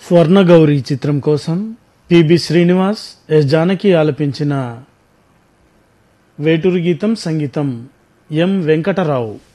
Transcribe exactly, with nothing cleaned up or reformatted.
స్వర్ణగౌరి చిత్రం కోసం PB Srinivas, yes Janaki ఆలపించిన వేటూరు గీతం, సంగీతం ఎం వెంకటరావు.